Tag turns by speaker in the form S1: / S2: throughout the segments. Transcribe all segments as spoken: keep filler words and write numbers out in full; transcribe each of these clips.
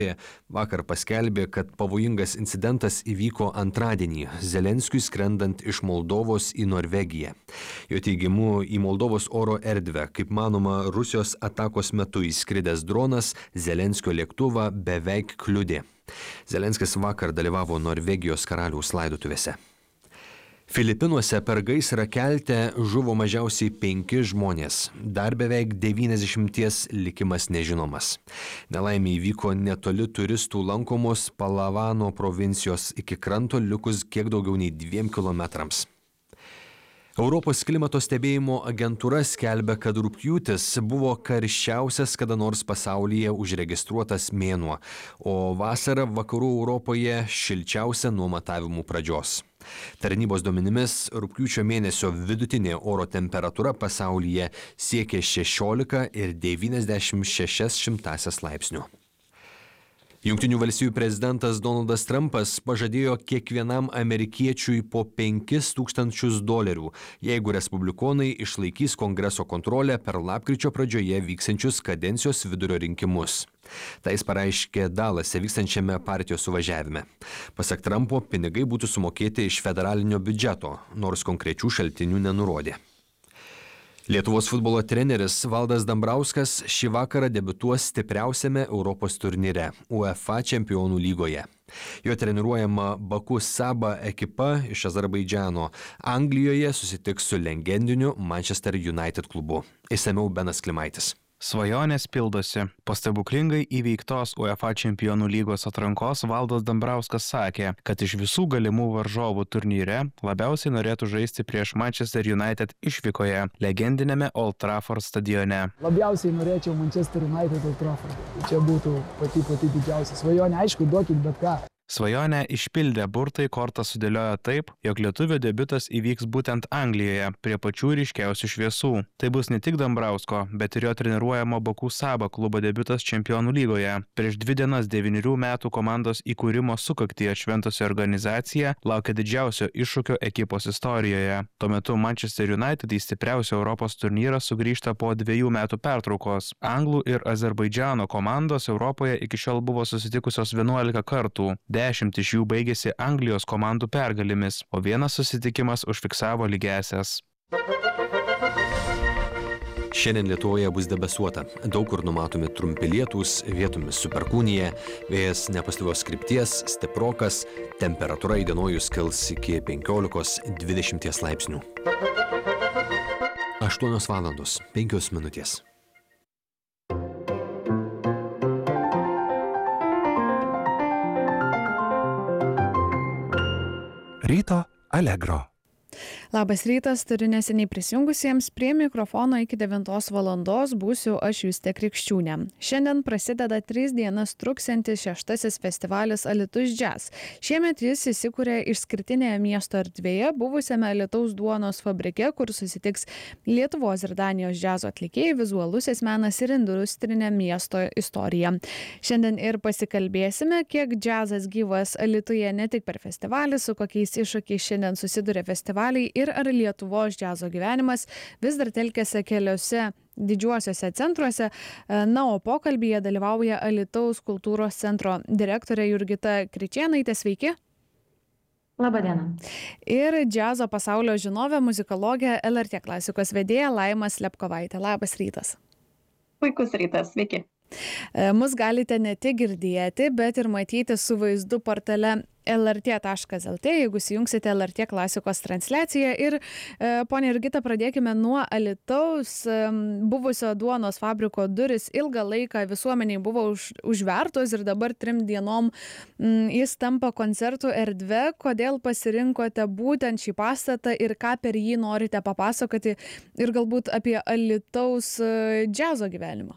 S1: vakar paskelbė, kad pavojingas incidentas įvyko antradienį Zelenskiui skrendant iš Moldovos į Norvegiją. Jo teigimu, į Moldovos oro erdvę, kaip manoma, Rusijos atakos metu įskridęs dronas Zelenskio lėktuvą beveik kliudė. Zelenskis vakar dalyvavo Norvegijos karaliaus laidotuvėse. Filipinuose per gaisrą kelte žuvo mažiausiai penki žmonės, dar beveik devyniasdešimties likimas nežinomas. Nelaimė įvyko netoli turistų lankomos Palavano provincijos iki kranto likus kiek daugiau nei dviem kilometrams. Europos klimato stebėjimo agentūra skelbia, kad rugpjūtis buvo karščiausias kada nors pasaulyje užregistruotas mėnuo, o vasara vakarų Europoje šilčiausia nuo matavimų pradžios. Tarnybos duomenimis rugpjūčio mėnesio vidutinė oro temperatūra pasaulyje siekė šešiolika ir devyniasdešimt šešias šimtąsias laipsnių. Jungtinių valstijų prezidentas Donaldas Trumpas pažadėjo kiekvienam amerikiečiui po penkis tūkstančius dolerių, jeigu respublikonai išlaikys Kongreso kontrolę per lapkričio pradžioje vyksiančius kadencijos vidurio rinkimus. Tai jis pareiškė Dalase vykstančiame partijos suvažiavime. Pasak Trumpo, pinigai būtų sumokėti iš federalinio biudžeto, nors konkrečių šaltinių nenurodė. Lietuvos futbolo treneris Valdas Dambrauskas šį vakarą debiutuos stipriausiame Europos turnyre UEFA Čempionų lygoje. Jo treniruojama Baku Saba ekipa iš Azerbaidžano Anglijoje susitiks su legendiniu Manchester United klubu. Išsamiau Benas Klimaitis.
S2: Svajonės pildosi. Po stebuklingai įveiktos UEFA Čempionų lygos atrankos Valdas Dambrauskas sakė, kad iš visų galimų varžovų turnyre labiausiai norėtų žaisti prieš Manchester United išvykoje, legendinėme Old Trafford stadione.
S3: Labiausiai norėčiau Manchester United Old Trafford. Čia būtų pati pati didžiausia svajonė. Aišku, duokit bet ką.
S2: Svajonę išpildė burtai, kortą sudėliojo taip, jog lietuvio debiutas įvyks būtent Anglijoje, prie pačių ryškiausių šviesų. Tai bus ne tik Dambrausko, bet ir jo treniruojamo Baku Saba klubo debiutas Čempionų lygoje. Prieš dvi dienas devynerių metų komandos įkūrimo sukaktį atšventusi organizacija laukia didžiausio iššūkio ekipos istorijoje. Tuo metu Manchester United į stipriausią Europos turnyrą sugrįžta po dviejų metų pertraukos. Anglų ir Azerbaidžano komandos Europoje iki šiol buvo susitikusios vienuolika kartų. Dešimt iš jų baigėsi Anglijos komandų pergalėmis, o vienas susitikimas užfiksavo lygiąsias.
S1: Šiandien Lietuvoje bus debesuota. Daug kur numatomi trumpi lietūs, vietomis su perkūnija, vėjas nepastovios krypties, stiprokas, temperatūra įdienojus kils iki penkiolikos dvidešimties laipsnių. aštuonios valandos penkios minutės.
S4: Ryto Allegro.
S5: Labas rytas, turiu neseniai prisijungusiems, prie mikrofono iki devintos valandos būsiu aš Justė Krikščiūnė. Šiandien prasideda tris dienas truksiantis šeštasis festivalis Alytus Jazz. Šiemet jis įsikūrė išskirtinėje miesto erdvėje, buvusiame Alytaus duonos fabrike, kur susitiks Lietuvos ir Danijos džiazo atlikėjai, vizualusis menas ir industrinė miesto istorija. Šiandien ir pasikalbėsime, kiek džiazas gyvas Alytuje ne tik per festivalį, su kokiais iššūkiais šiandien susiduria festivaliai ir ar Lietuvos džiazo gyvenimas vis dar telkiasi keliose didžiuosiuose centruose. Na, o pokalbyje dalyvauja Alytaus kultūros centro direktorė Jurgita Kričėnaitė. Sveiki.
S6: Labadiena.
S5: Ir džiazo pasaulio žinovė, muzikologė, L R T klasikos vedėja Laima Slepkovaitė. Labas rytas.
S6: Puikus rytas, sveiki.
S5: Mus galite ne tik girdėti, bet ir matyti su vaizdu portale L R T taškas L T, jeigu įsijungsite L R T klasikos transliaciją. Ir, ponia Jurgita, pradėkime nuo Alytaus. Buvusio duonos fabriko duris ilgą laiką visuomeniai buvo už, užvertos ir dabar trim dienom m, jis tampa koncertų erdve. Kodėl pasirinkote būtent šį pastatą ir ką per jį norite papasakoti ir galbūt apie Alytaus džiazo gyvenimą?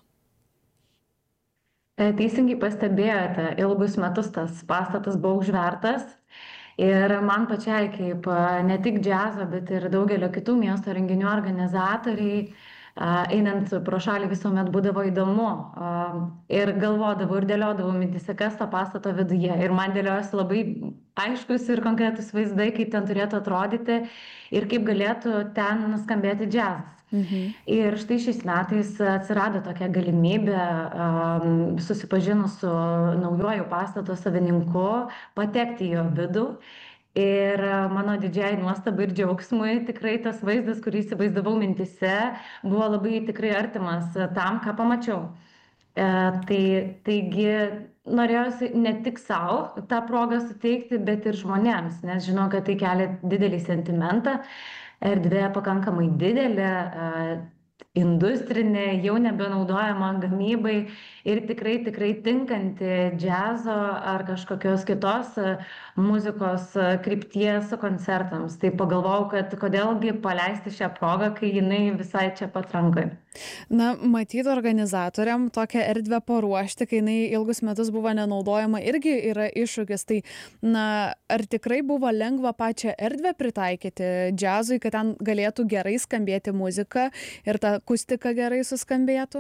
S6: Teisingai pastebėjote, ilgus metus tas pastatas buvo užvertas ir man pačiai kaip ne tik džiazo, bet ir daugelio kitų miesto renginių organizatoriai, einant pro šalį visuomet būdavo įdomu ir galvodavau ir dėliodavau mintise, kas to pastato viduje. Ir man dėliojosi labai aiškus ir konkretus vaizdai, kaip ten turėtų atrodyti ir kaip galėtų ten nuskambėti džiazas. Mhm. Ir štai šiais metais atsirado tokia galimybė, um, susipažinus su naujoju pastato savininku, patekti į jo vidų. Ir mano didžiai nuostabai ir džiaugsmui tikrai tas vaizdas, kurį įsivaizdavau mintise, buvo labai tikrai artimas tam, ką pamačiau. E, tai, taigi norėjusi ne tik savo tą progą suteikti, bet ir žmonėms, nes žinau, kad tai kelia didelį sentimentą, erdvė pakankamai didelė, e, industrinė, jau nebenaudojama gamybai ir tikrai, tikrai tinkanti džiazo ar kažkokios kitos muzikos krypties koncertams. Tai pagalvojau, kad kodėlgi paleisti šią progą, kai jinai visai čia pat rankai.
S5: Na, matyt, organizatoriam tokią erdvę paruošti, kai jinai ilgus metus buvo nenaudojama, irgi yra iššūkis. Tai, na, ar tikrai buvo lengva pačią erdvę pritaikyti džiazui, kad ten galėtų gerai skambėti muzika ir ta akustika gerai suskambėtų?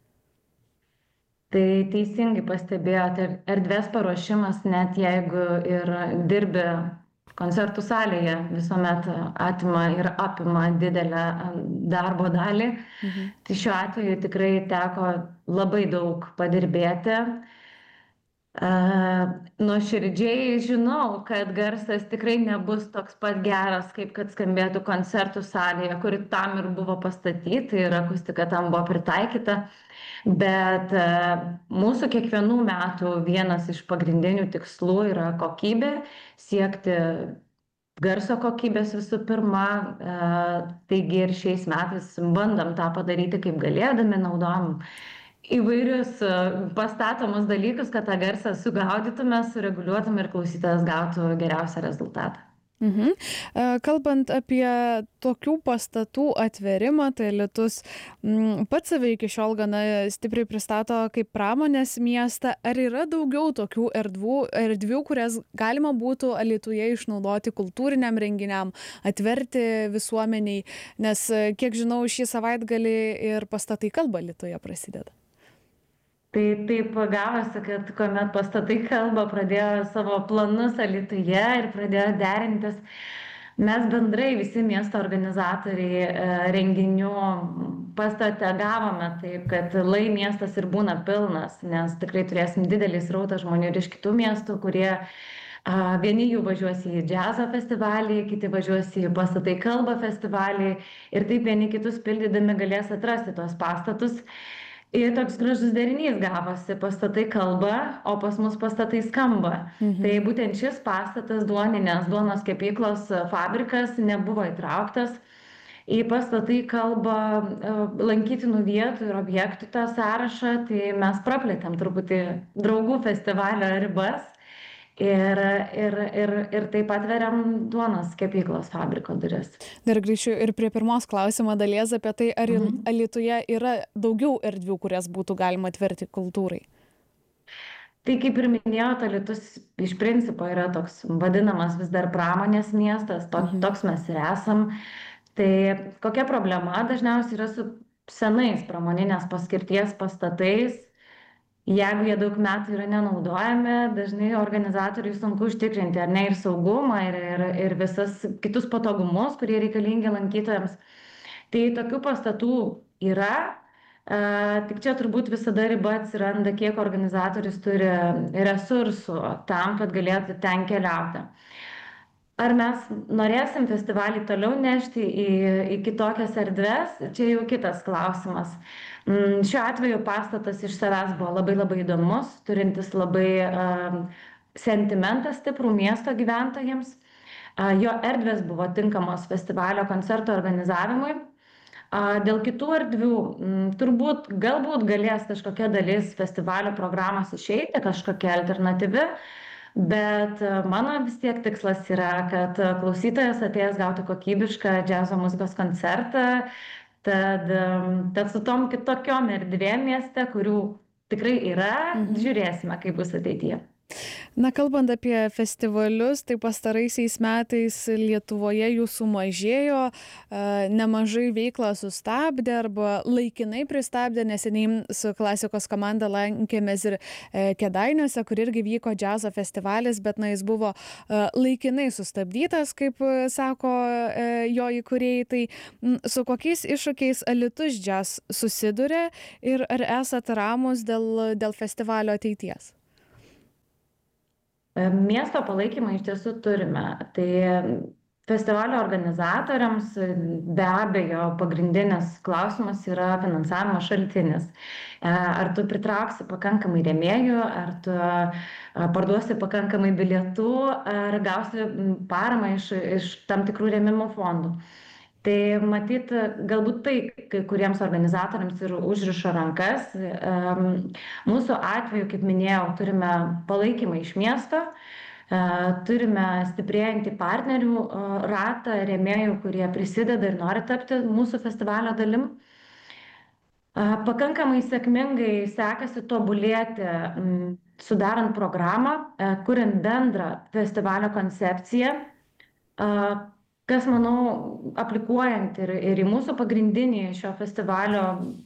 S6: Tai teisingai pastebėjote, erdvės paruošimas, net jeigu ir dirbi koncertų salėje, visuomet atima ir apima didelę darbo dalį. Mhm. Tai šiuo atveju tikrai teko labai daug padirbėti. Uh, nuoširdžiai žinau, kad garsas tikrai nebus toks pat geras, kaip kad skambėtų koncertų salėje, kuri tam ir buvo pastatyta ir akustika tam buvo pritaikyta. Bet uh, mūsų kiekvienų metų vienas iš pagrindinių tikslų yra kokybė, siekti garso kokybės visų pirma. Uh, taigi ir šiais metais bandom tą padaryti kaip galėdami, naudojam įvairius pastatomus dalykus, kad tą garsą sugaudytume, sureguliuotume ir klausytojas gautų geriausią rezultatą.
S5: Mhm. Kalbant apie tokių pastatų atverimą, tai Alytus pats save iki šiol gana stipriai pristato kaip pramonės miestą. Ar yra daugiau tokių erdvų, erdvių, kurias galima būtų Alytuje išnaudoti kultūriniam renginiam, atverti visuomeniai? Nes, kiek žinau, šį savaitgalį ir pastatai kalba Alytuje prasideda.
S6: Tai taip gavosi, kad kuomet pastatai kalba pradėjo savo planus Alytuje ir pradėjo derintis, mes bendrai visi miesto organizatoriai renginių pastate gavome taip, kad lai miestas ir būna pilnas, nes tikrai turėsim didelį srautą žmonių ir iš kitų miestų, kurie vieni jų važiuos į džiazo festivalį, kiti važiuos į pastatai kalba festivalį ir taip vieni kitus pildydami galės atrasti tuos pastatus. Ir toks gražus derinys gavosi, pastatai kalba, o pas mus pastatai skamba. Mhm. Tai būtent šis pastatas, duoninės duonos kepyklos fabrikas, nebuvo įtrauktas į pastatai kalba lankytinų vietų ir objektų tą sąrašą, tai mes praplėtėm truputį draugų festivalio ribas ir, ir, ir, ir taip atveriam duonos kepyklos fabriko duris.
S5: Dar grįšiu ir prie pirmos klausimo dalies apie tai, ar mhm. Alytuje yra daugiau erdvių, kurias būtų galima atverti kultūrai.
S6: Tai kaip ir minėjau, Alytus iš principo yra toks vadinamas vis dar pramonės miestas, to, mhm. toks mes ir esam. Tai kokia problema dažniausiai yra su senais pramoninės paskirties pastatais. Jeigu jie daug metų yra nenaudojami, dažnai organizatoriui sunku užtikrinti ar ne ir saugumą, ir, ir, ir visas kitus patogumus, kurie reikalingi lankytojams. Tai tokių pastatų yra, e, tik čia turbūt visada riba atsiranda, kiek organizatorius turi resursų tam, kad galėtų ten keliauti. Ar mes norėsim festivalį toliau nešti į, į kitokias erdves, čia jau kitas klausimas. Šiuo atveju pastatas iš savęs buvo labai labai įdomus, turintis labai uh, sentimentą stiprų miesto gyventojams. Uh, jo erdvės buvo tinkamos festivalio koncerto organizavimui. Uh, dėl kitų erdvių, m, turbūt galbūt galės kažkokia dalis festivalio programos išeiti, kažkokia alternatyvi, bet uh, mano vis tiek tikslas yra, kad klausytojas atėjęs gautų kokybišką džiazo muzikos koncertą. Tad, tad su tom kitokiom erdvėm mieste, kurių tikrai yra, mhm. žiūrėsime, kaip bus ateityje.
S5: Na, kalbant apie festivalius, tai pastaraisiais metais Lietuvoje jų sumažėjo, nemažai veiklą sustabdė arba laikinai pristabdė. Neseniai su klasikos komanda lankėmės ir Kėdainiuose, kur irgi vyko džiazo festivalis, bet na, jis buvo laikinai sustabdytas, kaip sako jo įkūrėjai. Tai su kokiais iššūkiais Alytus Jazz susiduria ir ar esat ramus dėl, dėl festivalio ateities?
S6: Miesto palaikymą iš tiesų turime. Tai festivalio organizatoriams be abejo pagrindinis klausimas yra finansavimo šaltinis. Ar tu pritrauksi pakankamai rėmėjų, ar tu parduosi pakankamai bilietų, ar gausi paramą iš, iš tam tikrų rėmimo fondų. Tai matyt, galbūt tai kai kuriems organizatoriams ir užriša rankas. Mūsų atveju, kaip minėjau, turime palaikymą iš miesto, turime stiprėjantį partnerių ratą, rėmėjų, kurie prisideda ir nori tapti mūsų festivalio dalim. Pakankamai sėkmingai sekasi tobulėti, sudarant programą, kuriant bendrą festivalio koncepciją, kas, manau, aplikuojant ir, ir į mūsų pagrindinį šio festivalio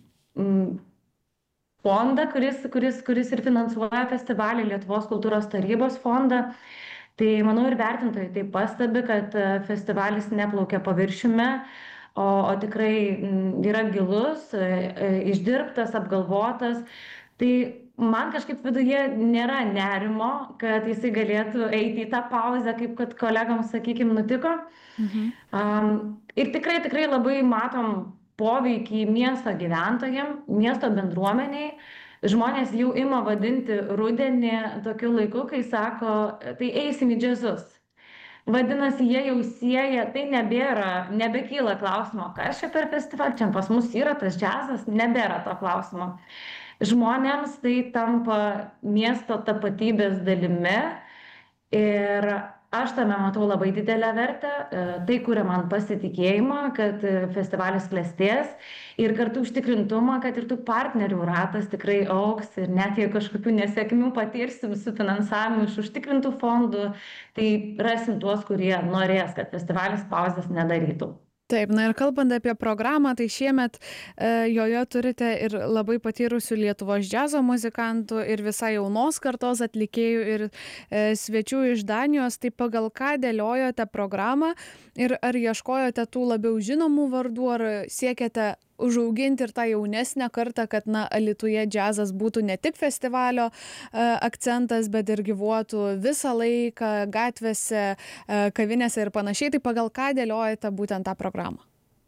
S6: fondą, kuris, kuris, kuris ir finansuoja festivalį, Lietuvos kultūros tarybos fondą. Tai, manau, ir vertintojai taip pastebi, kad festivalis neplaukia paviršiumi, o, o tikrai yra gilus, išdirbtas, apgalvotas. Tai man kažkaip viduje nėra nerimo, kad jisai galėtų eiti į tą pauzę, kaip kad kolegams, sakykime, nutiko. Mhm. Um, ir tikrai, tikrai labai matom poveikį miesto gyventojams, miesto bendruomeniai. Žmonės jau ima vadinti rudenį tokiu laiku, kai sako, tai eisim į džiazus. Vadinasi, jie jau sieja, tai nebėra, nebekyla klausimo, kas čia per festivalį, čia pas mus yra tas džiazas, nebėra to klausimo. Žmonėms tai tampa miesto tapatybės dalimi ir aš tame matau labai didelę vertę. Tai kuria man pasitikėjimą, kad festivalis klestės ir kartu užtikrintumą, kad ir tų partnerių ratas tikrai augs ir net jei kažkokių nesėkmių patirsim su finansavimu iš užtikrintų fondų, tai rasim tuos, kurie norės, kad festivalis pauzės nedarytų.
S5: Taip, na ir kalbant apie programą, tai šiemet e, joje turite ir labai patyrusių Lietuvos džiazo muzikantų ir visai jaunos kartos atlikėjų ir e, svečių iš Danijos. Tai pagal ką dėliojote programą ir ar ieškojote tų labiau žinomų vardų, ar siekėte užauginti ir tą jaunesnę kartą, kad na, Alytuje džiazas būtų ne tik festivalio e, akcentas, bet ir gyvuotų visą laiką gatvėse, e, kavinėse ir panašiai. Tai pagal ką dėliojate būtent tą programą?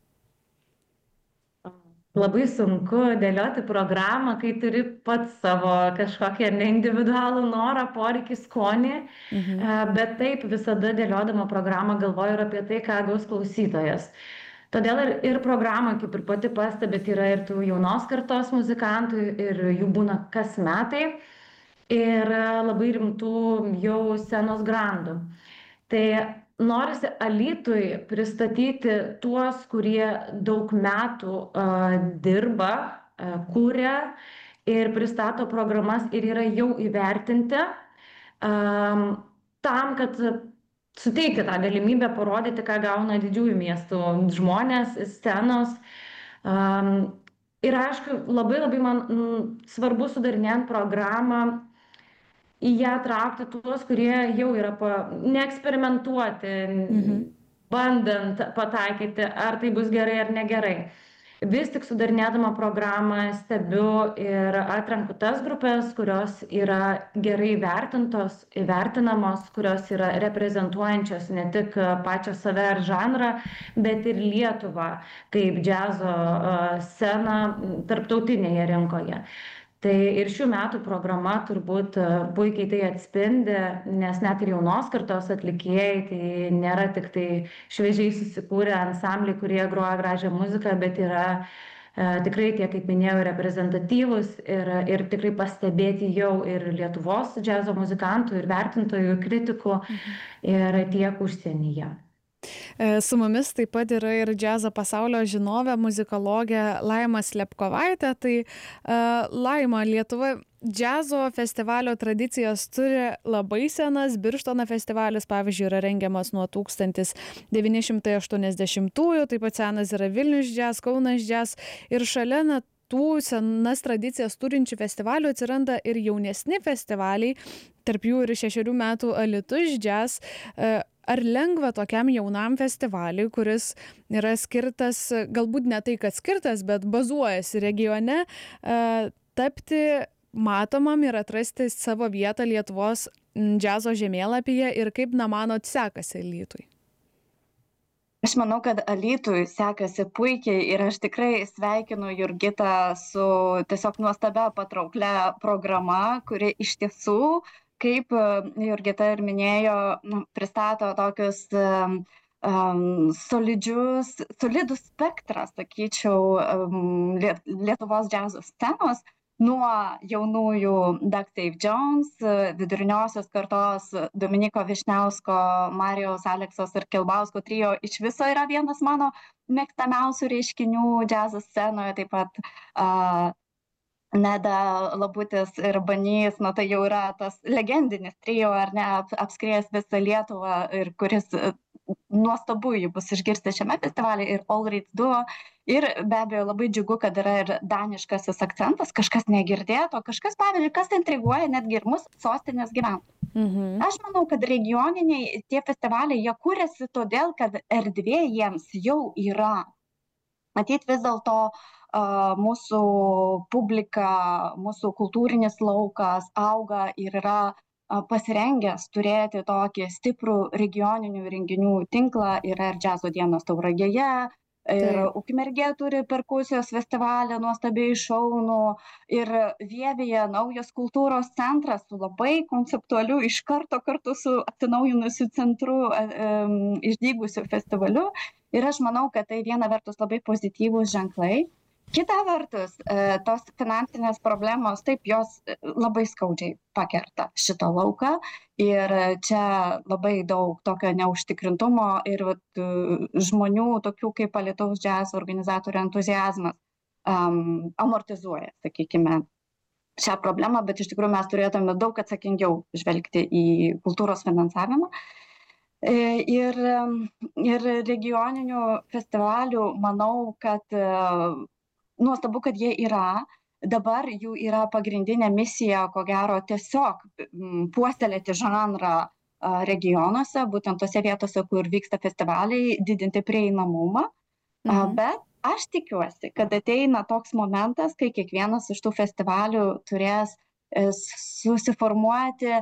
S6: Labai sunku dėlioti programą, kai turi pats savo kažkokią individualų norą, poreikį, skonį, mhm. e, bet taip visada dėliodama programą galvoju ir apie tai, ką gaus klausytojas. Todėl ir, ir programą, kaip ir pati pastebėt, yra ir tų jaunos kartos muzikantų ir jų būna kas metai ir labai rimtų jau scenos grandų. Tai norisi Alytui pristatyti tuos, kurie daug metų uh, dirba, uh, kuria ir pristato programas ir yra jau įvertinti um, tam, kad suteikti tą galimybę parodyti, ką gauna didžiųjų miestų žmonės, scenos. Um, ir aišku, labai labai man m, svarbu sudarinėjant programą į ją traukti tuos, kurie jau yra pa, neeksperimentuoti, mhm. bandant pataikyti, ar tai bus gerai ar negerai. Vis tik sudarinėdama programą stebiu ir atrenku tas grupės, kurios yra gerai vertintos, įvertinamos, kurios yra reprezentuojančios ne tik pačią save ar žanrą, bet ir Lietuvą kaip džiazo sceną tarptautinėje rinkoje. Tai ir šių metų programa turbūt puikiai tai atspindi, nes net ir jaunos kartos atlikėjai, tai nėra tik tai šviežiai susikūrę ansambliai, kurie groja gražią muziką, bet yra e, tikrai tie, kaip minėjau, reprezentatyvūs ir, ir tikrai pastebėti jau ir Lietuvos džiazo muzikantų, ir vertintojų, ir kritikų, mhm. ir tiek užsienyje.
S5: Su mumis taip pat yra ir džiazo pasaulio žinovė, muzikologė Laima Slepkovaitė. Tai uh, Laima, Lietuva džiazo festivalio tradicijas turi labai senas. Birštono festivalis, pavyzdžiui, yra rengiamas nuo tūkstantis devyni šimtai aštuoniasdešimtųjų, taip pat senas yra Vilnius Jazz, Kaunas Jazz. Ir šalia na, tų senas tradicijas turinčių festivalių atsiranda ir jaunesni festivaliai, tarp jų ir šešerių metų Alytus Jazz. Ar lengva tokiam jaunam festivaliui, kuris yra skirtas, galbūt ne tai, kad skirtas, bet bazuojasi regione, tapti matomam ir atrasti savo vietą Lietuvos džiazo žemėlapyje ir kaip, na, manot, sekasi Alytui?
S7: Aš manau, kad Alytui sekasi puikiai ir aš tikrai sveikinu Jurgitą su tiesiog nuostabia patrauklia programa, kuri iš tiesų, kaip Jurgita ir minėjo, pristato tokius um, solidžius, solidų spektrą, sakyčiau, um, Lietuvos džiazo scenos, nuo jaunųjų Doug Dave Jones, viduriniosios kartos Dominiko Višniausko, Marijaus Aleksos ir Kilbausko trio iš viso yra vienas mano mėgstamiausių reiškinių džiazo scenoje, taip pat uh, Neda Labutis ir Banys, nu tai jau yra tas legendinis trio, ar ne, apskrėjęs visą Lietuvą ir kuris nuostabu jį bus išgirsti šiame festivalyje, ir All Reeds duo. Ir be abejo labai džiugu, kad yra ir daniškasis akcentas, kažkas negirdėto, kažkas, pavyzdžiui, kas intriguoja netgi ir mus sostinės gyventojus.
S5: Mhm.
S7: Aš manau, kad regioniniai tie festivaliai, jie kūrėsi todėl, kad erdvė jiems jau yra. Matyt, vis dėlto uh, mūsų publika, mūsų kultūrinis laukas auga ir yra uh, pasirengęs turėti tokį stiprų regioninių renginių tinklą. Yra ir džiazo dienos Tauragėje, ir Ukmergė turi perkusijos festivalį nuostabiai šaunų, ir Vievėje naujas kultūros centras su labai konceptualiu, iš karto kartu su atsinaujinusiu centru um, išdygusiu festivaliu. Ir aš manau, kad tai viena vertus labai pozityvūs ženklai. Kita vertus, tos finansinės problemos, taip, jos labai skaudžiai pakerta šitą lauką ir čia labai daug tokio neužtikrintumo ir vat, žmonių, tokių kaip Alytaus džiazo organizatorių entuziazmas um, amortizuoja, sakykime, šią problemą, bet iš tikrųjų mes turėtume daug atsakingiau žvelgti į kultūros finansavimą. Ir, ir regioninių festivalių, manau, kad nuostabu, kad jie yra. Dabar jų yra pagrindinė misija, ko gero, tiesiog puoselėti žanrą regionuose, būtent tose vietose, kur vyksta festivaliai, didinti prieinamumą. Mhm. Bet aš tikiuosi, kad ateina toks momentas, kai kiekvienas iš tų festivalių turės susiformuoti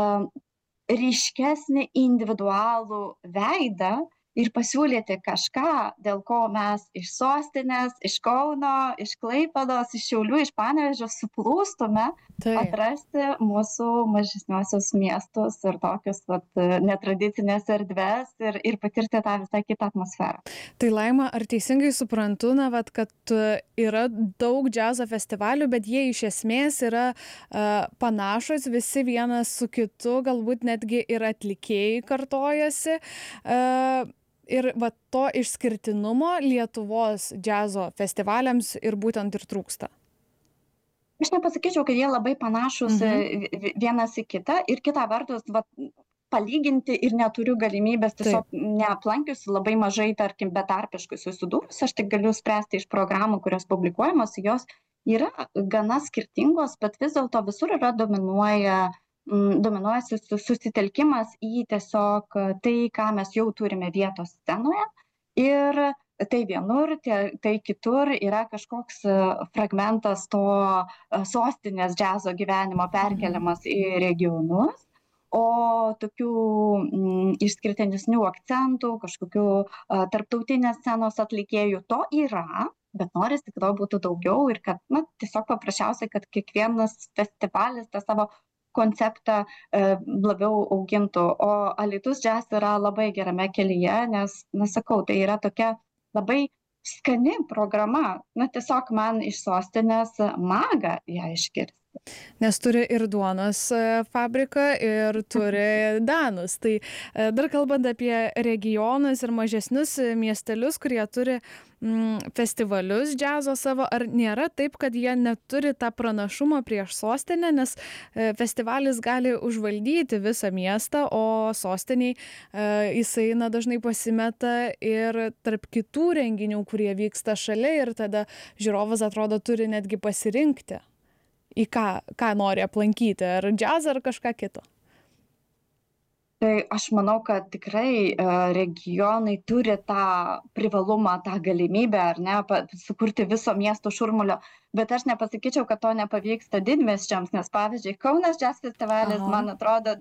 S7: ryškesnį individualų veidą ir pasiūlyti kažką, dėl ko mes iš sostinės, iš Kauno, iš Klaipėdos, iš Šiaulių, iš Panevėžio suplūstume, tai atrasti mūsų mažesniuosius miestus ir tokius vat, netradicinės erdves ir, ir patirti tą visą kitą atmosferą.
S5: Tai Laima, ar teisingai suprantu, na, vat, kad yra daug džiazo festivalių, bet jie iš esmės yra uh, panašus, visi vienas su kitu, galbūt netgi ir atlikėjai kartojasi. Uh, Ir va to išskirtinumo Lietuvos džiazo festivaliams ir būtent ir trūksta.
S7: Aš nepasakyčiau, kad jie labai panašus mhm. vienas į kitą. Ir kita vertus, va, palyginti ir neturiu galimybės, tiesiog Taip. neaplankius labai mažai, tarkim, betarpiškai susidūrus. Aš tik galiu spręsti iš programų, kurios publikuojamos. Jos yra gana skirtingos, bet vis dėlto visur yra dominuoja dominuoja susitelkimas į tiesiog tai, ką mes jau turime vietos scenoje, ir tai vienur, tai kitur yra kažkoks fragmentas to sostinės džiazo gyvenimo perkeliamas į regionus, o tokių m, išskirtinesnių akcentų, kažkokių a, tarptautinės scenos atlikėjų to yra, bet norisi, kad to būtų daugiau ir kad, na, tiesiog paprasčiausiai, kad kiekvienas festivalis tą savo konceptą e, labiau augintų. O Alytus Jazz yra labai gerame kelyje, nes, nesakau, tai yra tokia labai skani programa. Na, tiesiog man iš sostinės maga ją išgirsti.
S5: Nes turi ir duonos fabriką, ir turi danus. Tai dar kalbant apie regionus ir mažesnius miestelius, kurie turi mm, festivalius džiazo savo, ar nėra taip, kad jie neturi tą pranašumą prieš sostinę, nes festivalis gali užvaldyti visą miestą, o sostiniai jisai na, dažnai pasimeta ir tarp kitų renginių, kurie vyksta šalia, ir tada žiūrovas atrodo turi netgi pasirinkti, į ką, ką nori aplankyti, ar džiazą, ar kažką kito.
S7: Tai aš manau, kad tikrai regionai turi tą privalumą, tą galimybę, ar ne, sukurti viso miesto šurmulio, bet aš nepasakyčiau, kad to nepavyksta didmiesčiams, nes pavyzdžiui, Kaunas Jazz festivalis, Aha. man atrodo,